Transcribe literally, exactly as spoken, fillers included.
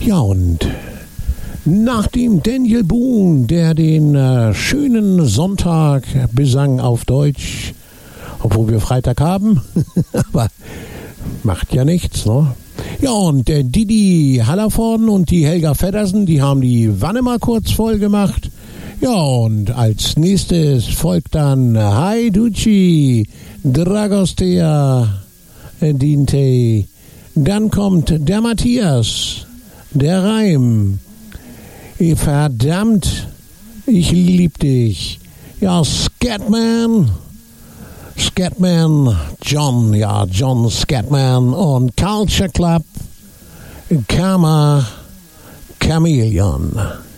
Ja, und nach dem Daniel Boone, der den äh, schönen Sonntag besang auf Deutsch, obwohl wir Freitag haben, aber macht ja nichts, ne? Ja, und der Didi Hallervorden und die Helga Feddersen, die haben die Wanne mal kurz voll gemacht. Ja, und als nächstes folgt dann Hi Ducci, Dragostea Dinte. Dann kommt der Matthias, der Reim. Verdammt, ich lieb dich. Ja, Scatman. Scatman, John, ja, John Scatman und Culture Club, Karma Chameleon.